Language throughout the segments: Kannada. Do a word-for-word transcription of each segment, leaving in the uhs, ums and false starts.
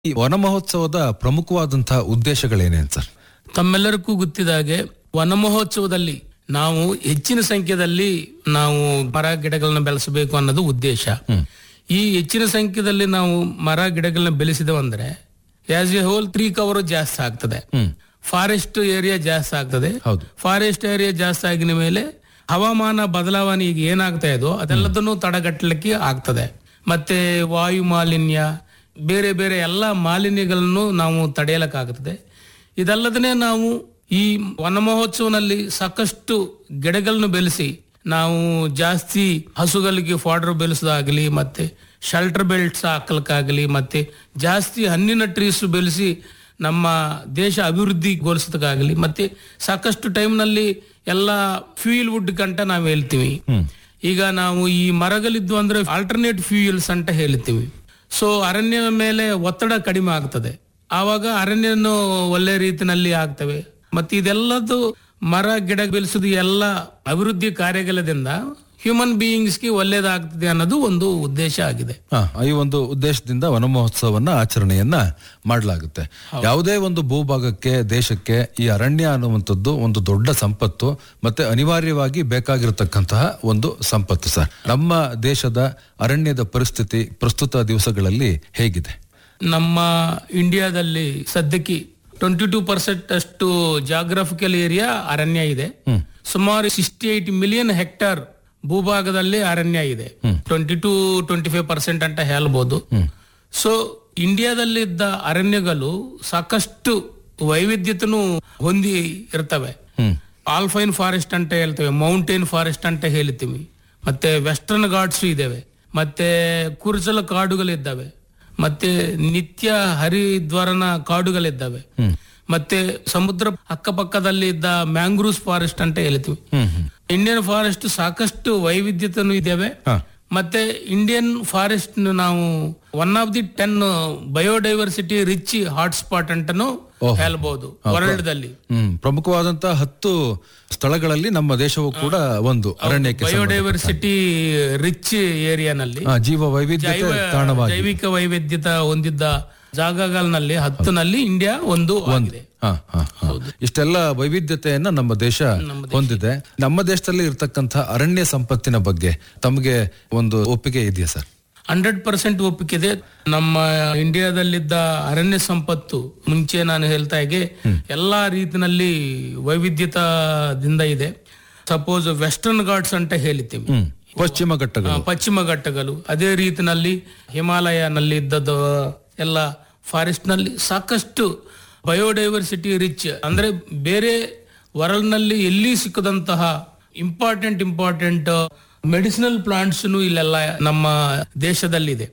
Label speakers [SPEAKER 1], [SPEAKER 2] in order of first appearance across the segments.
[SPEAKER 1] ಈ ವನ ಮಹೋತ್ಸವದ ಪ್ರಮುಖವಾದಂತಹ ಉದ್ದೇಶಗಳೇನೇನು ಸರ್?
[SPEAKER 2] ತಮ್ಮೆಲ್ಲರಿಗೂ ಗೊತ್ತಿದ ಹಾಗೆ ವನ ಮಹೋತ್ಸವದಲ್ಲಿ ನಾವು ಹೆಚ್ಚಿನ ಸಂಖ್ಯೆಯಲ್ಲಿ ನಾವು ಮರ ಗಿಡಗಳನ್ನ ಬೆಳೆಸಬೇಕು ಅನ್ನೋದು ಉದ್ದೇಶ. ಈ ಹೆಚ್ಚಿನ ಸಂಖ್ಯೆಯಲ್ಲಿ ನಾವು ಮರ ಗಿಡಗಳನ್ನ ಬೆಳೆಸಿದವಂದ್ರೆ as A hole tree cover ಜಾಸ್ತಿ ಆಗ್ತದೆ, ಫಾರೆಸ್ಟ್ ಏರಿಯಾ ಜಾಸ್ತಿ ಆಗ್ತದೆ. ಫಾರೆಸ್ಟ್ ಏರಿಯಾ ಜಾಸ್ತಿ ಆಗಿನ ಮೇಲೆ ಹವಾಮಾನ ಬದಲಾವಣೆ ಈಗ ಏನಾಗ್ತಾ ಇದೋ ಅದೆಲ್ಲದನ್ನು ತಡೆಗಟ್ಟಲಿಕ್ಕೆ ಆಗ್ತದೆ. ಮತ್ತೆ ವಾಯು ಮಾಲಿನ್ಯ, ಬೇರೆ ಬೇರೆ ಎಲ್ಲ ಮಾಲಿನ್ಯಗಳನ್ನು ನಾವು ತಡೆಯಲಿಕ್ಕಾಗುತ್ತದೆ. ಇದಲ್ಲದನೆ ನಾವು ಈ ವನ ಮಹೋತ್ಸವನಲ್ಲಿ ಸಾಕಷ್ಟು ಗಿಡಗಳನ್ನು ಬೆಳೆಸಿ ನಾವು ಜಾಸ್ತಿ ಹಸುಗಳಿಗೆ ಫಾಡರ್ ಬೆಳೆಸೋದಾಗಲಿ, ಮತ್ತೆ ಶೆಲ್ಟರ್ ಬೆಲ್ಟ್ಸ್ ಹಾಕಲಿಕ್ಕಾಗಲಿ, ಮತ್ತೆ ಜಾಸ್ತಿ ಹಣ್ಣಿನ ಟ್ರೀಸ್ ಬೆಳೆಸಿ ನಮ್ಮ ದೇಶ ಅಭಿವೃದ್ಧಿಗೊಳಿಸೋದಕ್ಕಾಗಲಿ, ಮತ್ತೆ ಸಾಕಷ್ಟು ಟೈಮ್ನಲ್ಲಿ ಎಲ್ಲ ಫ್ಯೂಯಲ್ ವುಡ್ ಕಂಟ ನಾವು ಹೇಳ್ತೀವಿ. ಈಗ ನಾವು ಈ ಮರಗಳಿದ್ದು ಅಂದ್ರೆ ಆಲ್ಟರ್ನೇಟ್ ಫ್ಯೂಯಲ್ಸ್ ಅಂತ ಹೇಳ್ತೀವಿ. ಸೊ ಅರಣ್ಯ ಮೇಲೆ ಒತ್ತಡ ಕಡಿಮೆ ಆಗ್ತದೆ, ಆವಾಗ ಅರಣ್ಯನು ಒಳ್ಳೆ ರೀತಿನಲ್ಲಿ ಆಗ್ತವೆ. ಮತ್ತೆ ಇದೆಲ್ಲದು ಮರ ಗಿಡ ಬೆಳೆಸೋದು ಎಲ್ಲ ಅಭಿವೃದ್ಧಿ ಕಾರ್ಯಗಳಿಂದ ಹ್ಯೂಮನ್ ಬೀಯಿಂಗ್ಸ್ಗೆ ಒಳ್ಳೇದಾಗ್ತದೆ ಅನ್ನೋದು ಒಂದು ಉದ್ದೇಶ ಆಗಿದೆ.
[SPEAKER 1] ಈ ಒಂದು ಉದ್ದೇಶದಿಂದ ವನ ಮಹೋತ್ಸವವನ್ನ ಆಚರಣೆಯನ್ನ ಮಾಡಲಾಗುತ್ತೆ. ಯಾವುದೇ ಒಂದು ಭೂಭಾಗಕ್ಕೆ, ದೇಶಕ್ಕೆ ಈ ಅರಣ್ಯ ಅನ್ನುವಂಥದ್ದು ಒಂದು ದೊಡ್ಡ ಸಂಪತ್ತು, ಮತ್ತೆ ಅನಿವಾರ್ಯವಾಗಿ ಬೇಕಾಗಿರತಕ್ಕಂತಹ ಒಂದು ಸಂಪತ್ತು ಸರ್. ನಮ್ಮ ದೇಶದ ಅರಣ್ಯದ ಪರಿಸ್ಥಿತಿ ಪ್ರಸ್ತುತ ದಿವಸಗಳಲ್ಲಿ ಹೇಗಿದೆ?
[SPEAKER 2] ನಮ್ಮ ಇಂಡಿಯಾದಲ್ಲಿ ಸದ್ಯಕ್ಕೆ ಟ್ವೆಂಟಿ ಟೂ ಪರ್ಸೆಂಟ್ ಅಷ್ಟು ಜಾಗ್ರಫಿಕಲ್ ಏರಿಯಾ ಅರಣ್ಯ ಇದೆ. ಸುಮಾರು ಸಿಕ್ಸ್ಟಿ ಏಟ್ ಮಿಲಿಯನ್ ಹೆಕ್ಟೇರ್ ಭೂಭಾಗದಲ್ಲಿ ಅರಣ್ಯ ಇದೆ. Twenty two twenty five percent ಅಂತ ಹೇಳ್ಬೋದು. ಸೊ ಇಂಡಿಯಾದಲ್ಲಿದ್ದ ಅರಣ್ಯಗಳು ಸಾಕಷ್ಟು ವೈವಿಧ್ಯತೆನೂ ಹೊಂದಿ ಇರ್ತವೆ. ಆಲ್ಫೈನ್ ಫಾರೆಸ್ಟ್ ಅಂತ ಹೇಳ್ತೇವೆ, ಮೌಂಟೇನ್ ಫಾರೆಸ್ಟ್ ಅಂತ ಹೇಳ್ತೀವಿ, ಮತ್ತೆ ವೆಸ್ಟರ್ನ್ ಘಾಟ್ಸ್ ಇದಾವೆ, ಮತ್ತೆ ಕುರ್ಚಲ ಕಾಡುಗಳಿದ್ದಾವೆ, ಮತ್ತೆ ನಿತ್ಯ ಹರಿದ್ವರನ ಕಾಡುಗಳಿದ್ದಾವೆ, ಮತ್ತೆ ಸಮುದ್ರ ಅಕ್ಕಪಕ್ಕದಲ್ಲಿ ಇದ್ದ ಮ್ಯಾಂಗ್ರೂವ್ಸ್ ಫಾರೆಸ್ಟ್ ಅಂತ ಹೇಳ್ತೀವಿ. ಇಂಡಿಯನ್ ಫಾರೆಸ್ಟ್ ಸಾಕಷ್ಟು ವೈವಿಧ್ಯತೆನೂ ಇದಾವೆ. ಮತ್ತೆ ಇಂಡಿಯನ್ ಫಾರೆಸ್ಟ್ ನಾವು one of the ten biodiversity rich hotspot ಅಂತಾನು ಹೇಳ್ಬಹುದು ವರ್ಲ್ಡ್ ದಲ್ಲಿ.
[SPEAKER 1] ಪ್ರಮುಖವಾದಂತಹ ಹತ್ತು ಸ್ಥಳಗಳಲ್ಲಿ ನಮ್ಮ ದೇಶವು ಕೂಡ ಒಂದು ಅರಣ್ಯಕ್ಕೆ
[SPEAKER 2] ಬಯೋಡೈವರ್ಸಿಟಿ ರಿಚ್ ಏರಿಯಾನಲ್ಲಿ
[SPEAKER 1] ಜೀವ ವೈವಿಧ್ಯತೆ ತಾಣವಾಗಿ
[SPEAKER 2] ಜೈವಿಕ ವೈವಿಧ್ಯತೆ ಹೊಂದಿದ್ದ ಜಾಗಗಳಲ್ಲಿ ಹತ್ತನಲ್ಲಿ ಇಂಡಿಯಾ ಒಂದು ಆಗಿದೆ.
[SPEAKER 1] ಇಷ್ಟೆಲ್ಲ ವೈವಿಧ್ಯತೆಯನ್ನ ನಮ್ಮ ದೇಶ ಹೊಂದಿದೆ. ನಮ್ಮ ದೇಶದಲ್ಲಿ ಇರತಕ್ಕಂತಹ ಅರಣ್ಯ ಸಂಪತ್ತಿನ ಬಗ್ಗೆ ತಮಗೆ ಒಂದು ಒಪ್ಪಿಗೆ ಇದೆಯಾ ಸರ್?
[SPEAKER 2] ಹಂಡ್ರೆಡ್ ಪರ್ಸೆಂಟ್ ಒಪ್ಪಿಗೆ ಇದೆ. ನಮ್ಮ ಇಂಡಿಯಾದಲ್ಲಿದ್ದ ಅರಣ್ಯ ಸಂಪತ್ತು ಮುಂಚೆ ನಾನು ಹೇಳ್ತಾ ಹಾಗೆ ಎಲ್ಲಾ ರೀತಿನಲ್ಲಿ ವೈವಿಧ್ಯತಾದಿಂದ ಇದೆ. ಸಪೋಸ್ ವೆಸ್ಟರ್ನ್ ಘಾಟ್ಸ್ ಅಂತ ಹೇಳ್ತೀವಿ,
[SPEAKER 1] ಪಶ್ಚಿಮ ಘಟ್ಟಗಳು
[SPEAKER 2] ಪಶ್ಚಿಮ ಘಟ್ಟಗಳು ಅದೇ ರೀತಿನಲ್ಲಿ ಹಿಮಾಲಯನಲ್ಲಿ ಇದ್ದದ್ದು ಎಲ್ಲ ಫಾರೆಸ್ಟ್ ನಲ್ಲಿ ಸಾಕಷ್ಟು ಬಯೋಡೈವರ್ಸಿಟಿ ರಿಚ್, ಅಂದ್ರೆ ಬೇರೆ ವರ್ಲ್ಡ್ ನಲ್ಲಿ ಎಲ್ಲಿ ಸಿಕ್ಕದಂತಹ ಇಂಪಾರ್ಟೆಂಟ್ ಇಂಪಾರ್ಟೆಂಟ್ ಮೆಡಿಸಿನಲ್ ಪ್ಲಾಂಟ್ಸ್ ಇಲ್ಲೆಲ್ಲ ನಮ್ಮ ದೇಶದಲ್ಲಿದೆ.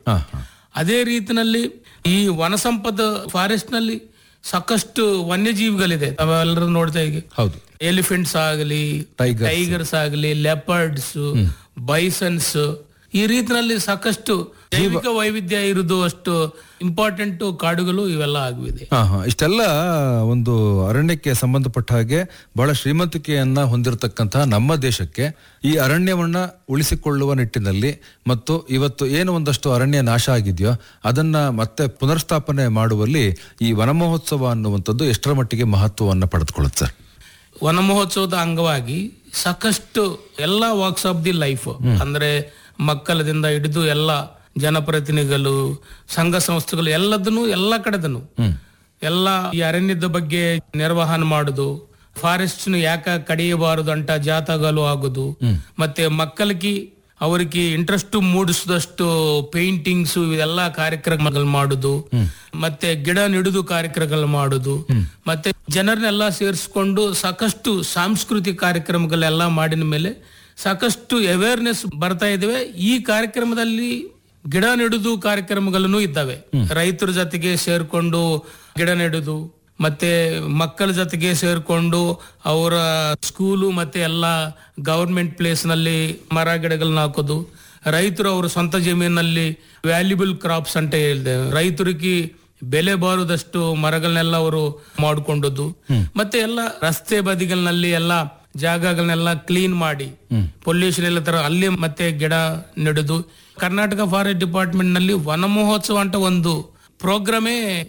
[SPEAKER 2] ಅದೇ ರೀತಿನಲ್ಲಿ ಈ ವನ ಸಂಪದ ಫಾರೆಸ್ಟ್ ನಲ್ಲಿ ಸಾಕಷ್ಟು ವನ್ಯಜೀವಿಗಳಿದೆ. ತಾವೆಲ್ಲರೂ ನೋಡ್ತಾ ಈಗ ಎಲಿಫೆಂಟ್ಸ್ ಆಗಲಿ, ಟೈಗರ್ಸ್ ಆಗಲಿ, ಲೆಪರ್ಡ್ಸ್, ಬೈಸನ್ಸ್, ಈ ರೀತಿನಲ್ಲಿ ಸಾಕಷ್ಟು ಜೈವಿಕ ವೈವಿಧ್ಯ ಇರುವುದು ಅಷ್ಟು ಇಂಪಾರ್ಟೆಂಟ್ ಕಾಡುಗಳು ಇವೆಲ್ಲ ಆಗಿವೆ.
[SPEAKER 1] ಇಷ್ಟೆಲ್ಲ ಒಂದು ಅರಣ್ಯಕ್ಕೆ ಸಂಬಂಧಪಟ್ಟ ಹಾಗೆ ಬಹಳ ಶ್ರೀಮಂತಿಕೆಯನ್ನ ಹೊಂದಿರತಕ್ಕಂತಹ ನಮ್ಮ ದೇಶಕ್ಕೆ ಈ ಅರಣ್ಯವನ್ನ ಉಳಿಸಿಕೊಳ್ಳುವ ನಿಟ್ಟಿನಲ್ಲಿ ಮತ್ತು ಇವತ್ತು ಏನು ಒಂದಷ್ಟು ಅರಣ್ಯ ನಾಶ ಆಗಿದೆಯೋ ಅದನ್ನ ಮತ್ತೆ ಪುನರ್ಸ್ಥಾಪನೆ ಮಾಡುವಲ್ಲಿ ಈ ವನ ಮಹೋತ್ಸವ ಅನ್ನುವಂಥದ್ದು ಎಷ್ಟರ ಮಟ್ಟಿಗೆ ಮಹತ್ವವನ್ನ ಪಡೆದುಕೊಳ್ಳುತ್ತೆ ಸರ್?
[SPEAKER 2] ವನ ಮಹೋತ್ಸವದ ಅಂಗವಾಗಿ ಸಾಕಷ್ಟು ಎಲ್ಲ ವಾಕ್ಸ್ ಆಫ್ ದಿ ಲೈಫ್, ಅಂದ್ರೆ ಮಕ್ಕಳದಿಂದ ಹಿಡಿದು ಎಲ್ಲ ಜನಪ್ರತಿನಿಧಿಗಳು, ಸಂಘ ಸಂಸ್ಥೆಗಳು ಎಲ್ಲದನ್ನು ಎಲ್ಲ ಕಡೆದನು ಎಲ್ಲ ಈ ಅರಣ್ಯದ ಬಗ್ಗೆ ನಿರ್ವಹಣೆ ಮಾಡುದು, ಫಾರೆಸ್ಟ್ ಯಾಕ ಕಡಿಯಬಾರದು ಅಂತ ಜಾಥಾಗಳು ಆಗುದು, ಮತ್ತೆ ಮಕ್ಕಳಿಗೆ ಅವರಿಗೆ ಇಂಟ್ರೆಸ್ಟ್ ಮೂಡಿಸಿದಷ್ಟು ಪೇಂಟಿಂಗ್ಸ್ ಇವೆಲ್ಲ ಕಾರ್ಯಕ್ರಮಗಳು ಮಾಡುದು, ಮತ್ತೆ ಗಿಡ ನೆಡುದು ಕಾರ್ಯಕ್ರಮಗಳು ಮಾಡುದು, ಮತ್ತೆ ಜನರನ್ನೆಲ್ಲ ಸೇರಿಸಿಕೊಂಡು ಸಾಕಷ್ಟು ಸಾಂಸ್ಕೃತಿಕ ಕಾರ್ಯಕ್ರಮಗಳೆಲ್ಲ ಮಾಡಿದ ಮೇಲೆ ಸಾಕಷ್ಟು ಅವೇರ್ನೆಸ್ ಬರ್ತಾ ಇದಾವೆ. ಈ ಕಾರ್ಯಕ್ರಮದಲ್ಲಿ ಗಿಡ ನೆಡುದು ಕಾರ್ಯಕ್ರಮಗಳನ್ನು ಇದ್ದಾವೆ. ರೈತರ ಜೊತೆಗೆ ಸೇರ್ಕೊಂಡು ಗಿಡ ನೆಡುದು, ಮತ್ತೆ ಮಕ್ಕಳ ಜೊತೆಗೆ ಸೇರ್ಕೊಂಡು ಅವರ ಸ್ಕೂಲು ಮತ್ತೆ ಎಲ್ಲ ಗವರ್ಮೆಂಟ್ ಪ್ಲೇಸ್ ನಲ್ಲಿ ಮರ ಗಿಡಗಳನ್ನ ಹಾಕೋದು, ರೈತರು ಅವರ ಸ್ವಂತ ಜಮೀನಲ್ಲಿ ವ್ಯಾಲ್ಯೂಬಲ್ ಕ್ರಾಪ್ಸ್ ಅಂತ ಹೇಳಿದೆ, ರೈತರಿಗೆ ಬೆಲೆ ಬಾರದಷ್ಟು ಮರಗಳನ್ನೆಲ್ಲ ಅವರು ಮಾಡಿಕೊಂಡದ್ದು, ಮತ್ತೆ ಎಲ್ಲ ರಸ್ತೆ ಬದಿಗಳಲ್ಲಿ ಎಲ್ಲ ಜಾಗಗಳನ್ನೆಲ್ಲ ಕ್ಲೀನ್ ಮಾಡಿ ಪೊಲ್ಯೂಷನ್ ಎಲ್ಲ ತರ ಅಲ್ಲಿ ಮತ್ತೆ ಗಿಡ ನೆಡುದು. ಕರ್ನಾಟಕ ಫಾರೆಸ್ಟ್ ಡಿಪಾರ್ಟ್ಮೆಂಟ್ ನಲ್ಲಿ ವನ ಮಹೋತ್ಸವ ಅಂತ ಒಂದು ಪ್ರೋಗ್ರಾಮೇ